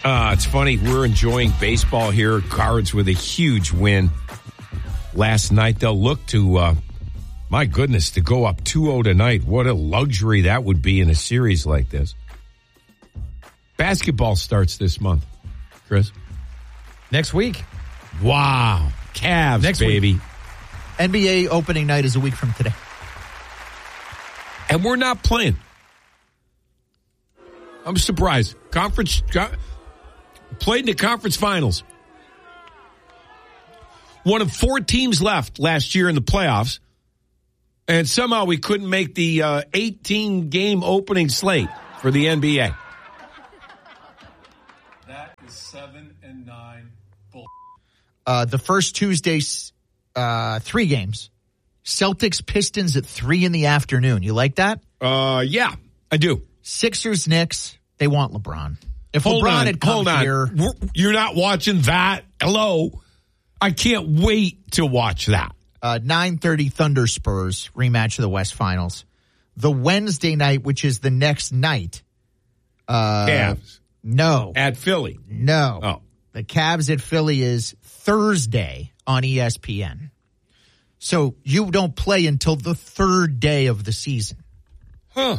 It's funny. We're enjoying baseball here. Cards with a huge win last night. They'll look to, my goodness, to go up 2-0 tonight. What a luxury that would be in a series like this. Basketball starts this month, Chris. Next week. Wow. Cavs, Next baby. week. NBA opening night is a week from today. And we're not playing. I'm surprised. Played in the conference finals. One of 4 teams left last year in the playoffs. And somehow we couldn't make the 18-game opening slate for the NBA. That is 7 and 9 bull. The first Tuesday, 3 games. Celtics, Pistons at 3 in the afternoon. You like that? Yeah, I do. Sixers, Knicks. They want LeBron. If Hold LeBron on, had come here, you're not watching that? Hello? I can't wait to watch that. 9:30 Thunder Spurs rematch of the West Finals. The Wednesday night, which is the next night. Cavs. No. At Philly. No. Oh. The Cavs at Philly is Thursday on ESPN. So you don't play until the 3rd day of the season. Huh.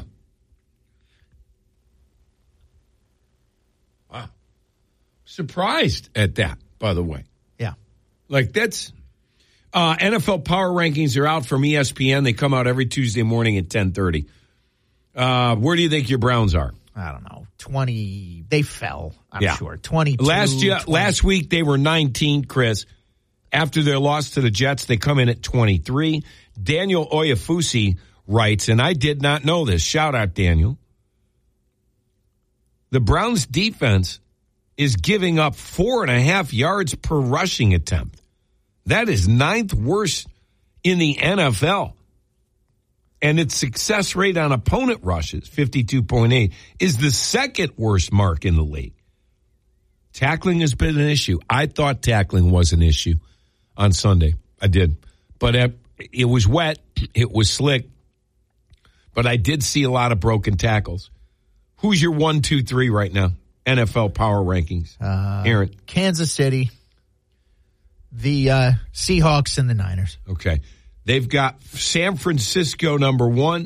Wow. Surprised at that, by the way. Yeah. Like that's NFL power rankings are out from ESPN. They come out every Tuesday morning at 10:30. Where do you think your Browns are? I don't know. 20. They fell, I'm sure. 22. Last week they were 19th, Chris. After their loss to the Jets, they come in at 23. Daniel Oyefusi writes, and I did not know this. Shout out, Daniel. The Browns defense is giving up 4.5 yards per rushing attempt. That is 9th worst in the NFL. And its success rate on opponent rushes, 52.8, is the 2nd worst mark in the league. Tackling has been an issue. I thought tackling was an issue on Sunday. I did. But it was wet. It was slick. But I did see a lot of broken tackles. Who's your 1, 2, 3 right now? NFL power rankings. Aaron. Kansas City, the Seahawks, and the Niners. Okay. They've got San Francisco number 1,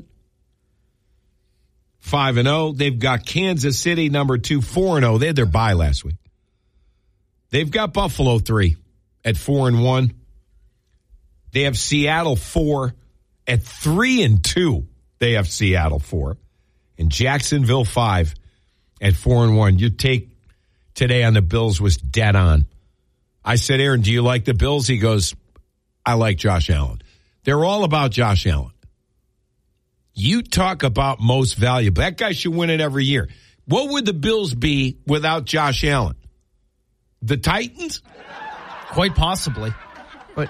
5-0. They've got Kansas City number 2, 4-0. They had their bye last week. They've got Buffalo 3 at 4-1. They have Seattle 4 at 3-2. They have Seattle 4. And Jacksonville 5 at 4-1. Your take today on the Bills was dead on. I said, Aaron, do you like the Bills? He goes, I like Josh Allen. They're all about Josh Allen. You talk about most valuable. That guy should win it every year. What would the Bills be without Josh Allen? The Titans? Quite possibly. But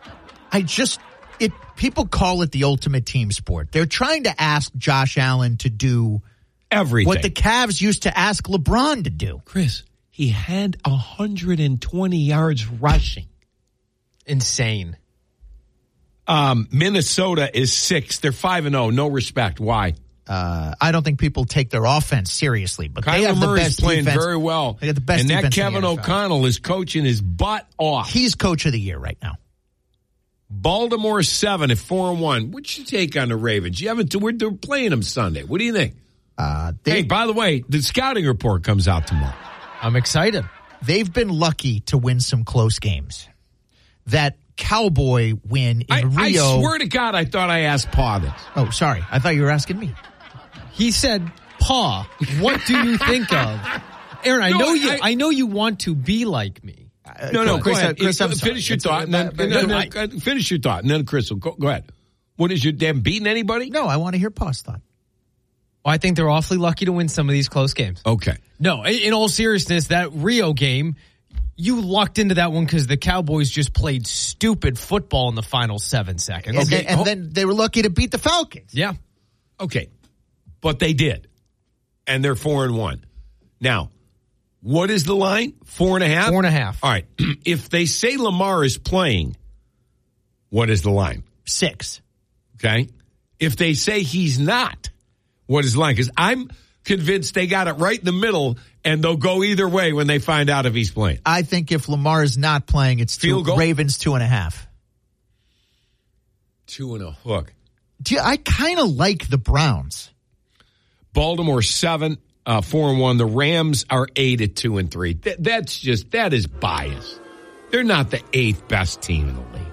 people call it the ultimate team sport. They're trying to ask Josh Allen to do everything. What the Cavs used to ask LeBron to do. Chris, he had 120 yards rushing. Insane. Minnesota is 6th. They're 5-0. No respect. Why? I don't think people take their offense seriously, but they have Murray's the best playing defense. very well. They got the best and that defense Kevin in the NFL. O'Connell is coaching his butt off. He's coach of the year right now. Baltimore 7 at 4-1. What's your take on the Ravens? They're playing them Sunday. What do you think? Hey, by the way, the scouting report comes out tomorrow. I'm excited. They've been lucky to win some close games. That Cowboy win in Rio. I swear to God, I thought I asked Pa this. Oh, sorry. I thought you were asking me. He said, Pa, what do you think of? Aaron, I know you want to be like me. No, Chris, go ahead. Chris, finish your thought. Finish your thought. And then Chris will go ahead. What is your damn beating anybody? No, I want to hear Pa's thought. Well, I think they're awfully lucky to win some of these close games. Okay. No, in all seriousness, that Rio game, you lucked into that one because the Cowboys just played stupid football in the final 7 seconds. Okay. And then they were lucky to beat the Falcons. Yeah. Okay. But they did. And they're 4-1. Now, what is the line? 4.5? 4.5. All right. If they say Lamar is playing, what is the line? 6. Okay. If they say he's not, what is the line? Because convinced they got it right in the middle, and they'll go either way when they find out if he's playing. I think if Lamar is not playing, it's Field goal? Ravens 2.5. 2 and a hook. I kind of like the Browns. Baltimore 7, 4-1. The Rams are 8 at 2 and 3. That is bias. They're not the 8th best team in the league.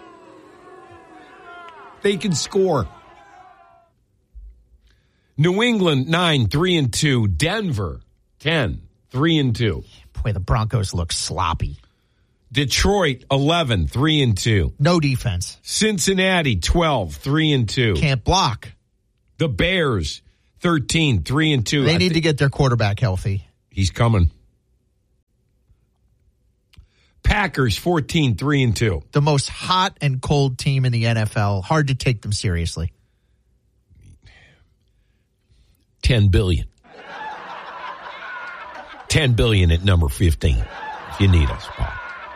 They can score. New England 9, 3 and 2. Denver 10, 3 and 2. Boy, the Broncos look sloppy. Detroit 11, 3 and 2. No defense. Cincinnati 12, 3 and 2. Can't block. The Bears 13, 3 and 2. They need to get their quarterback healthy. He's coming. Packers 14, 3 and 2. The most hot and cold team in the NFL. Hard to take them seriously. $10 billion. $10 billion at number 15. If you need us, Paul.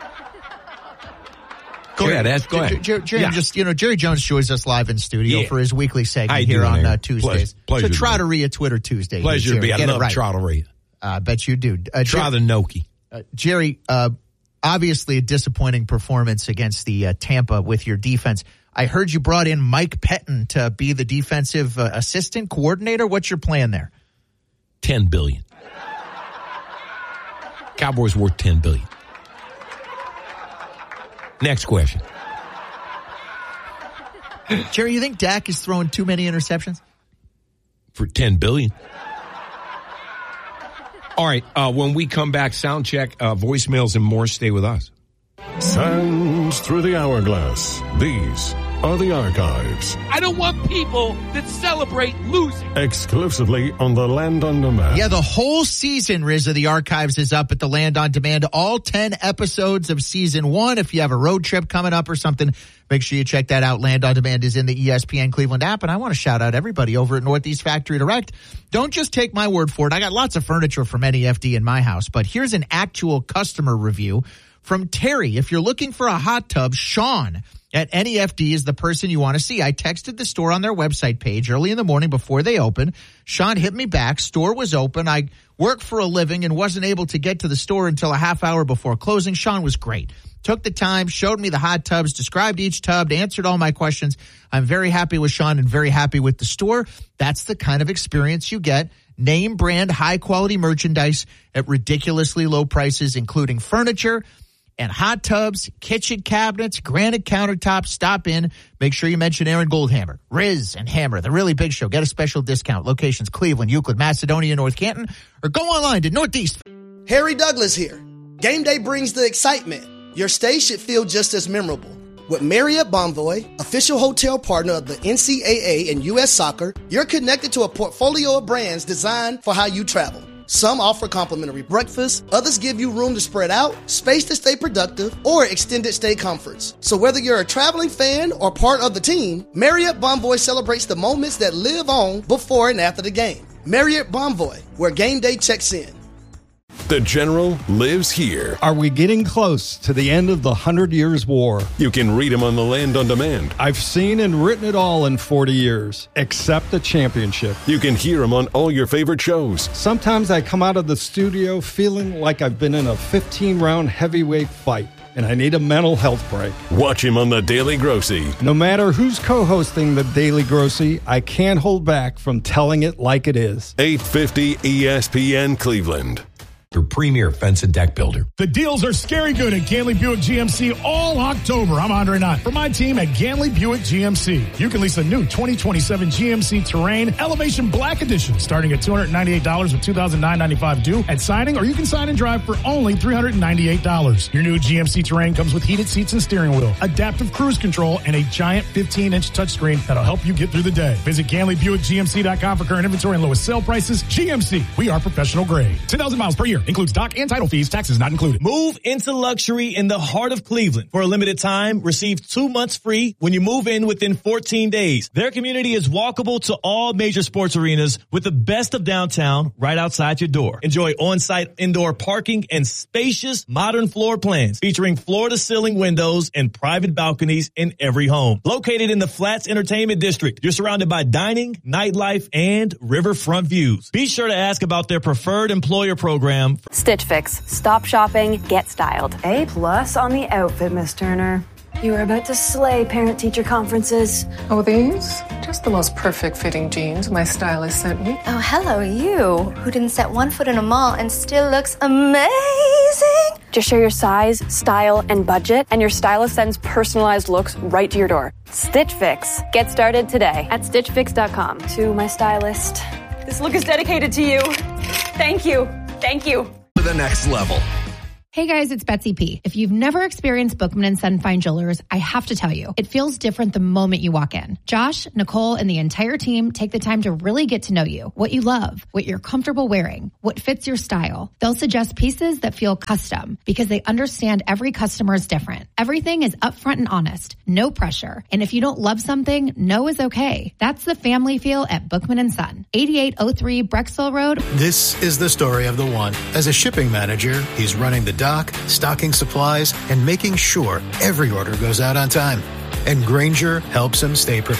Go ahead. Jerry Jones joins us live in studio for his weekly segment here on Tuesdays. Pleasure. So Trotteria Twitter Tuesday. Pleasure to be. I love Trotteria. I bet you do. Try the gnocchi. Jerry, obviously a disappointing performance against the Tampa with your defense. I heard you brought in Mike Pettin to be the defensive assistant coordinator. What's your plan there? $10 billion. Cowboys worth $10 billion. Next question. Jerry, you think Dak is throwing too many interceptions? For $10 billion. All right, when we come back, sound check, voicemails and more. Stay with us. Sands through the hourglass. These are the archives. I don't want people that celebrate losing. Exclusively on the Land on Demand. Yeah, the whole season, Riz, of the archives is up at the Land on Demand. All 10 episodes of season 1. If you have a road trip coming up or something, make sure you check that out. Land on Demand is in the ESPN Cleveland app. And I want to shout out everybody over at Northeast Factory Direct. Don't just take my word for it. I got lots of furniture from NEFD in my house, but here's an actual customer review from Terry. If you're looking for a hot tub, Sean at NEFD is the person you want to see. I texted the store on their website page early in the morning before they opened. Sean hit me back. Store was open. I work for a living and wasn't able to get to the store until a half hour before closing. Sean was great. Took the time, showed me the hot tubs, described each tub, answered all my questions. I'm very happy with Sean and very happy with the store. That's the kind of experience you get. Name brand, high quality merchandise at ridiculously low prices, including furniture and hot tubs, kitchen cabinets, granite countertops. Stop in. Make sure you mention Aaron Goldhammer, Riz, and Hammer, The Really Big Show. Get a special discount. Locations Cleveland, Euclid, Macedonia, North Canton, or go online to Northeast. Harry Douglas here. Game day brings the excitement. Your stay should feel just as memorable. With Marriott Bonvoy, official hotel partner of the NCAA and U.S. Soccer, you're connected to a portfolio of brands designed for how you travel. Some offer complimentary breakfast, others give you room to spread out, space to stay productive, or extended stay comforts. So whether you're a traveling fan or part of the team, Marriott Bonvoy celebrates the moments that live on before and after the game. Marriott Bonvoy, where game day checks in. The General lives here. Are we getting close to the end of the 100 Years' War? You can read him on the Land on Demand. I've seen and written it all in 40 years, except the championship. You can hear him on all your favorite shows. Sometimes I come out of the studio feeling like I've been in a 15-round heavyweight fight, and I need a mental health break. Watch him on The Daily Grossy. No matter who's co-hosting The Daily Grossy, I can't hold back from telling it like it is. 850 ESPN Cleveland. Your premier fence and deck builder. The deals are scary good at Ganley Buick GMC all October. I'm Andre Knott for my team at Ganley Buick GMC. You can lease a new 2027 GMC Terrain Elevation Black Edition starting at $298 with $2,995 due at signing, or you can sign and drive for only $398. Your new GMC Terrain comes with heated seats and steering wheel, adaptive cruise control, and a giant 15-inch touchscreen that'll help you get through the day. Visit GanleyBuickGMC.com for current inventory and lowest sale prices. GMC, we are professional grade. 10,000 miles per year. Includes dock and title fees. Taxes not included. Move into luxury in the heart of Cleveland. For a limited time, receive 2 months free when you move in within 14 days. Their community is walkable to all major sports arenas with the best of downtown right outside your door. Enjoy on-site indoor parking and spacious modern floor plans featuring floor-to-ceiling windows and private balconies in every home. Located in the Flats Entertainment District, you're surrounded by dining, nightlife, and riverfront views. Be sure to ask about their preferred employer program. Stitch Fix. Stop shopping, get styled. A+ on the outfit, Miss Turner. You are about to slay parent-teacher conferences. Oh, these? Just the most perfect fitting jeans my stylist sent me. Oh, hello, you, who didn't set one foot in a mall and still looks amazing. Just share your size, style, and budget, and your stylist sends personalized looks right to your door. Stitch Fix. Get started today at StitchFix.com. To my stylist, this look is dedicated to you. Thank you. Thank you. To the next level. Hey guys, it's Betsy P. If you've never experienced Bookman & Son Fine Jewelers, I have to tell you, it feels different the moment you walk in. Josh, Nicole, and the entire team take the time to really get to know you, what you love, what you're comfortable wearing, what fits your style. They'll suggest pieces that feel custom because they understand every customer is different. Everything is upfront and honest, no pressure. And if you don't love something, no is okay. That's the family feel at Bookman & Son, 8803 Brexville Road. This is the story of the one. As a shipping manager, he's running the dock, stocking supplies, and making sure every order goes out on time. And Grainger helps him stay prepared.